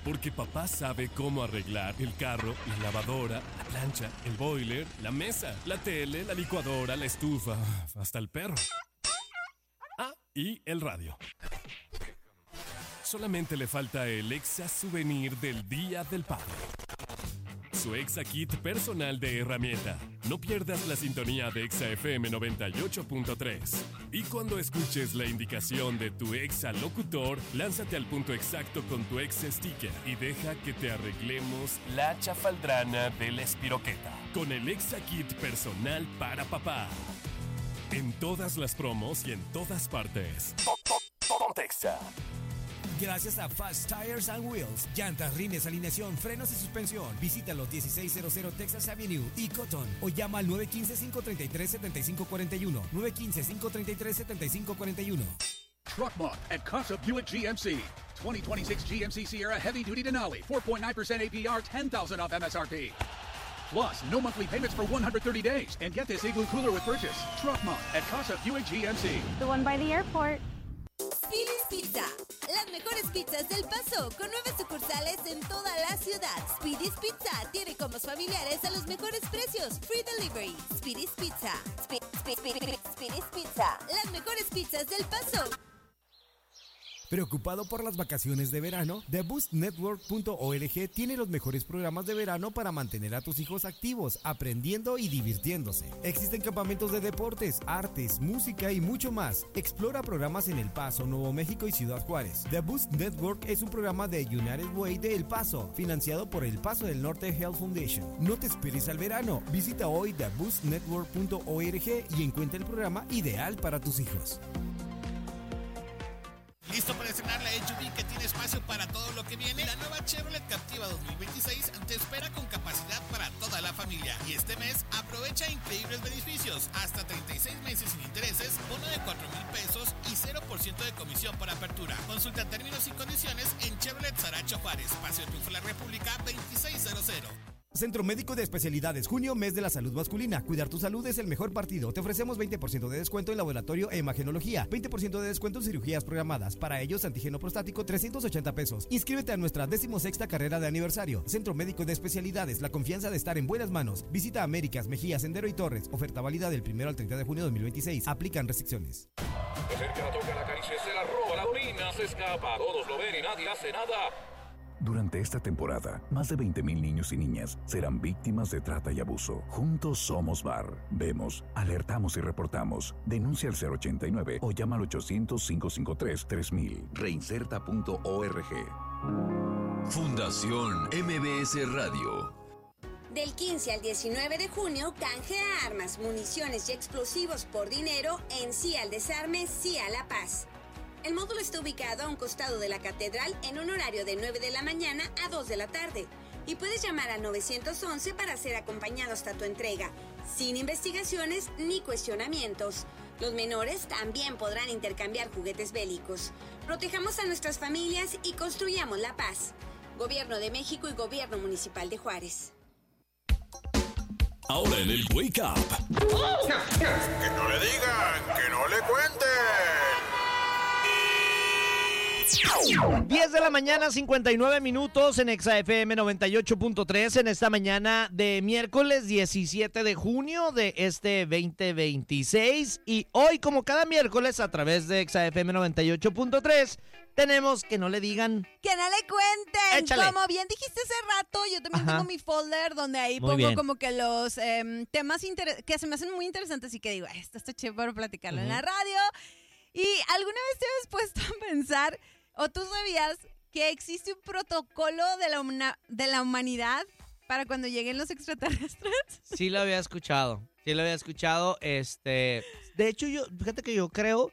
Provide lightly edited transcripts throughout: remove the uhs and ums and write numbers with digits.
Porque papá sabe cómo arreglar el carro, la lavadora, la plancha, el boiler, la mesa, la tele, la licuadora, la estufa, hasta el perro. Ah, y el radio. Solamente le falta el Exa Souvenir del Día del Padre. Su Exa Kit personal de herramienta. No pierdas la sintonía de Exa FM 98.3. Y cuando escuches la indicación de tu Exa locutor, lánzate al punto exacto con tu Exa sticker y deja que te arreglemos la chafaldrana de la espiroqueta. Con el Exa Kit personal para papá. En todas las promos y en todas partes. Ponte Exa. Gracias a Fast Tires and Wheels, llantas, rines, alineación, frenos y suspensión. Visita los 1600 Texas Avenue y Cotton o llama al 915-533-7541. 915-533-7541. Truck Month at Casa Buick GMC. 2026 GMC Sierra Heavy Duty Denali, 4.9% APR, $10,000 off MSRP. Plus, no monthly payments for 130 days. And get this igloo cooler with purchase. Truck Month at Casa Buick GMC. The one by the airport. Philly's Pizza, las mejores pizzas del Paso, con 9 sucursales en toda la ciudad. Speedy's Pizza tiene combos familiares a los mejores precios. Free delivery. Speedy's Pizza. Speedy's Pizza, las mejores pizzas del Paso. ¿Preocupado por las vacaciones de verano? TheBoostNetwork.org tiene los mejores programas de verano para mantener a tus hijos activos, aprendiendo y divirtiéndose. Existen campamentos de deportes, artes, música y mucho más. Explora programas en El Paso, Nuevo México y Ciudad Juárez. The Boost Network es un programa de United Way de El Paso, financiado por El Paso del Norte Health Foundation. No te esperes al verano. Visita hoy TheBoostNetwork.org y encuentra el programa ideal para tus hijos. ¿Listo para estrenar la SUV que tiene espacio para todo lo que viene? La nueva Chevrolet Captiva 2026 te espera con capacidad para toda la familia. Y este mes aprovecha increíbles beneficios. Hasta 36 meses sin intereses, bono de 4,000 pesos y 0% de comisión por apertura. Consulta términos y condiciones en Chevrolet Saracho Juárez, Paseo Triunfo de la República 2600. Centro Médico de Especialidades, junio, mes de la salud masculina. Cuidar tu salud es el mejor partido. Te ofrecemos 20% de descuento en laboratorio e imagenología, 20% de descuento en cirugías programadas. Para ellos, antígeno prostático, 380 pesos. Inscríbete a nuestra 16ª carrera de aniversario. Centro Médico de Especialidades, la confianza de estar en buenas manos. Visita Américas, Mejía, Sendero y Torres. Oferta válida del 1 al 30 de junio de 2026. Aplican restricciones. De cerca la toca, la acaricia, se la roba, la domina, se escapa. Todos lo ven y nadie hace nada. Durante esta temporada, más de 20,000 niños y niñas serán víctimas de trata y abuso. Juntos somos VAR. Vemos, alertamos y reportamos. Denuncia al 089 o llama al 800-553-3000. Reinserta.org. Fundación MBS Radio. Del 15 al 19 de junio, canjea armas, municiones y explosivos por dinero en Sí al Desarme, Sí a la Paz. El módulo está ubicado a un costado de la catedral en un horario de 9 de la mañana a 2 de la tarde. Y puedes llamar al 911 para ser acompañado hasta tu entrega, sin investigaciones ni cuestionamientos. Los menores también podrán intercambiar juguetes bélicos. Protejamos a nuestras familias y construyamos la paz. Gobierno de México y Gobierno Municipal de Juárez. Ahora en el Wake Up. Que no le digan, que no le cuenten. 10 de la mañana, 59 minutos en Exa FM 98.3 en esta mañana de miércoles 17 de junio de este 2026. Y hoy, como cada miércoles, a través de Exa FM 98.3, tenemos que no le digan. Que no le cuenten. Échale. Como bien dijiste hace rato, yo también tengo mi folder donde ahí Muy pongo bien. como que los temas que se me hacen muy interesantes y que digo, esto está chévere para platicarlo en la radio. Y alguna vez te has puesto a pensar, o tú sabías que existe un protocolo de la humanidad para cuando lleguen los extraterrestres. Sí lo había escuchado. De hecho, fíjate que yo creo.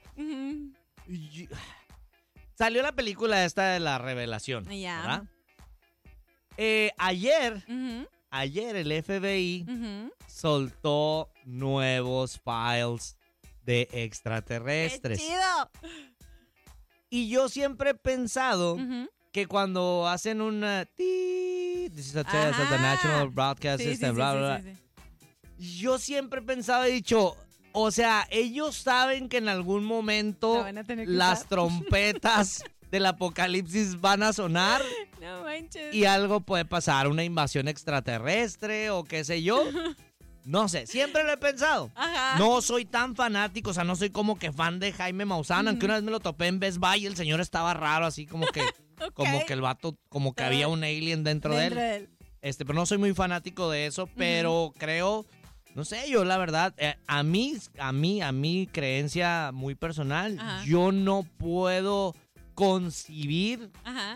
Salió la película esta de La Revelación. Ya. ¿Verdad? Ayer el FBI soltó nuevos files de extraterrestres. ¡Qué chido! Y yo siempre he pensado que cuando hacen una this is a test of the National Broadcast System, bla, bla, bla. Yo siempre he pensado y dicho, o sea, ellos saben que en algún momento las trompetas del apocalipsis van a sonar No manches. Y algo puede pasar, una invasión extraterrestre o qué sé yo. No sé, siempre lo he pensado. Ajá. No soy tan fanático, o sea, no soy como que fan de Jaime Maussan, aunque una vez me lo topé en Best Buy y el señor estaba raro, así como que, Ok. como que el vato, como que había un alien dentro de él. Pero no soy muy fanático de eso, pero creo, no sé, yo la verdad, a mí creencia muy personal, Ajá. yo no puedo concebir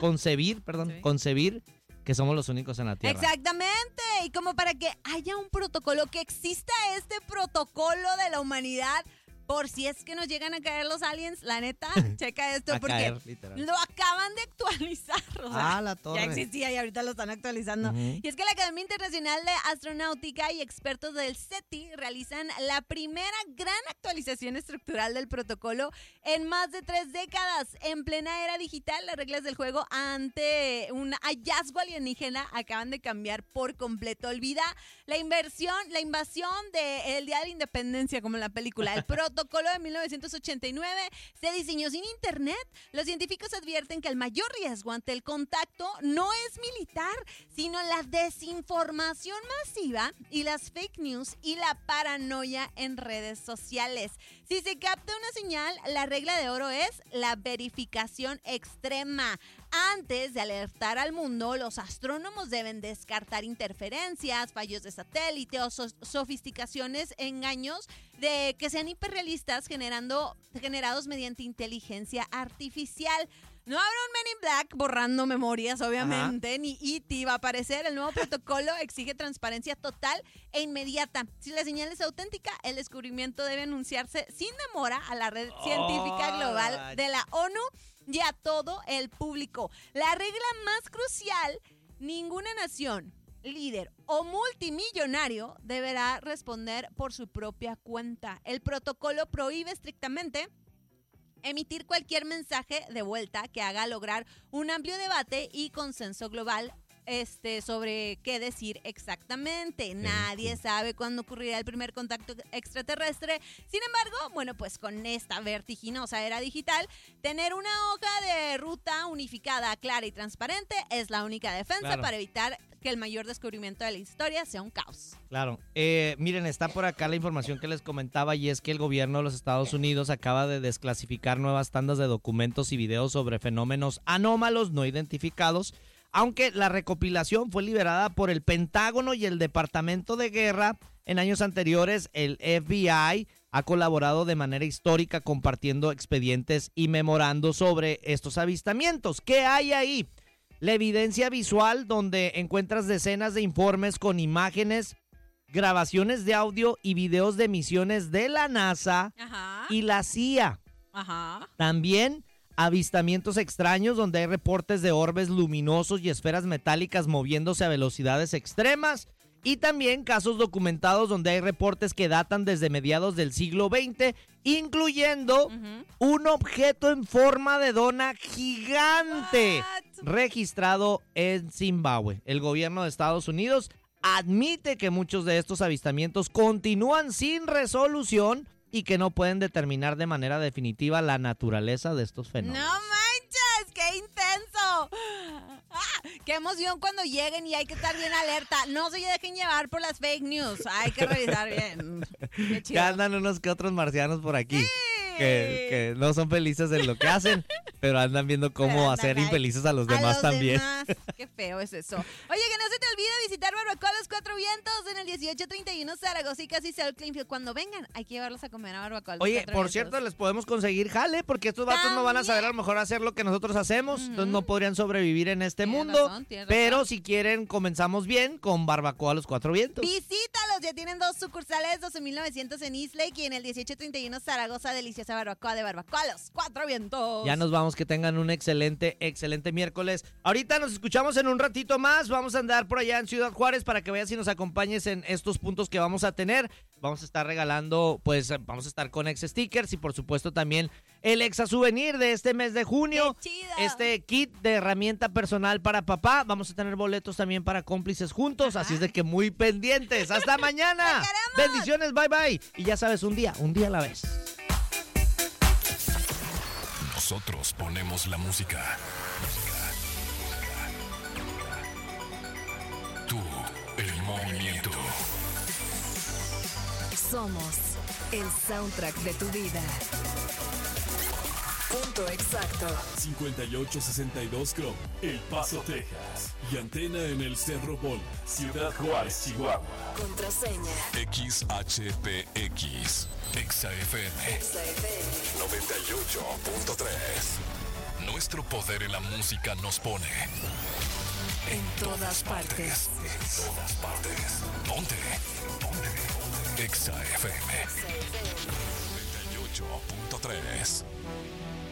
que somos los únicos en la Tierra. Exactamente, y como para que haya un protocolo, que exista este protocolo de la humanidad, por si es que nos llegan a caer los aliens, la neta, checa esto, A porque caer, literal. lo acaban de actualizar. O sea, La torre. ya existía y ahorita lo están actualizando. Ujú. Y es que la Academia Internacional de Astronáutica y expertos del SETI realizan la primera gran actualización estructural del protocolo en más de 3 décadas. En plena era digital, las reglas del juego ante un hallazgo alienígena acaban de cambiar por completo. Olvida la invasión del Día de la Independencia, como en la película. El protocolo de 1989 se diseñó sin internet. Los científicos advierten que el mayor riesgo ante el contacto no es militar, sino la desinformación masiva y las fake news y la paranoia en redes sociales. Si se capta una señal, la regla de oro es la verificación extrema. Antes de alertar al mundo, los astrónomos deben descartar interferencias, fallos de satélite o sofisticaciones, engaños de que sean hiperrealistas generados mediante inteligencia artificial. No habrá un Men in Black borrando memorias, obviamente, ni E.T. va a aparecer. El nuevo protocolo exige transparencia total e inmediata. Si la señal es auténtica, el descubrimiento debe anunciarse sin demora a la red científica global de la ONU y a todo el público. La regla más crucial, ninguna nación, líder o multimillonario deberá responder por su propia cuenta. El protocolo prohíbe estrictamente emitir cualquier mensaje de vuelta que haga lograr un amplio debate y consenso global sobre qué decir exactamente. Nadie sabe cuándo ocurrirá el primer contacto extraterrestre. Sin embargo, bueno, pues con esta vertiginosa era digital, tener una hoja de ruta unificada, clara y transparente es la única defensa para evitar que el mayor descubrimiento de la historia sea un caos. Claro. Miren, está por acá la información que les comentaba y es que el gobierno de los Estados Unidos acaba de desclasificar nuevas tandas de documentos y videos sobre fenómenos anómalos no identificados, aunque la recopilación fue liberada por el Pentágono y el Departamento de Guerra. En años anteriores, el FBI ha colaborado de manera histórica compartiendo expedientes y memorando sobre estos avistamientos. ¿Qué hay ahí? La evidencia visual, donde encuentras decenas de informes con imágenes, grabaciones de audio y videos de misiones de la NASA y la CIA. También avistamientos extraños, donde hay reportes de orbes luminosos y esferas metálicas moviéndose a velocidades extremas. Y también casos documentados donde hay reportes que datan desde mediados del siglo XX, incluyendo un objeto en forma de dona gigante registrado en Zimbabue. El gobierno de Estados Unidos admite que muchos de estos avistamientos continúan sin resolución y que no pueden determinar de manera definitiva la naturaleza de estos fenómenos. ¡No manches! ¡Qué intenso! ¡Qué emoción cuando lleguen y hay que estar bien alerta! No se dejen llevar por las fake news. Hay que revisar bien. Qué chido. Ya andan unos que otros marcianos por aquí. Que no son felices en lo que hacen, pero andan viendo cómo hacer infelices a los demás también. Qué feo es eso. Oye, que no se te olvide visitar Barbacoa Los Cuatro Vientos en el 1831 Zaragoza y casi South Clinfield. Cuando vengan, hay que llevarlos a comer a Barbacoa Los Oye, Cuatro por Vientos. cierto, les podemos conseguir jale, porque estos vatos no van a saber a lo mejor hacer lo que nosotros hacemos, entonces no podrían sobrevivir en este mundo. Tienes pero razón. si quieren, comenzamos bien con Barbacoa Los Cuatro Vientos. Visítalos, ya tienen 2 sucursales, 12.900 en East Lake y en el 1831 Zaragoza, deliciosa barbacoa de Barbacoa Los Cuatro Vientos. Ya nos vamos, que tengan un excelente miércoles. Ahorita nos escuchamos en un ratito más, vamos a andar por allá en Ciudad Juárez para que veas y nos acompañes en estos puntos que vamos a tener. Vamos a estar regalando, pues vamos a estar con ex stickers y por supuesto también el exa souvenir de este mes de junio. ¡Qué chido! Este kit de herramienta personal para papá. Vamos a tener boletos también para cómplices juntos, así es de que muy pendientes. ¡Hasta mañana! Bendiciones, bye bye. Y ya sabes, un día a la vez. Nosotros ponemos la música. movimiento. Somos el soundtrack de tu vida. Punto exacto. 5862 Chrome, El Paso, Texas. Y antena en el Cerro Bola, Ciudad Juárez, Chihuahua. Contraseña. XHPX. XFM 98.3. Nuestro poder en la música nos pone en todas partes. En todas partes. Ponte. XFM 98.3.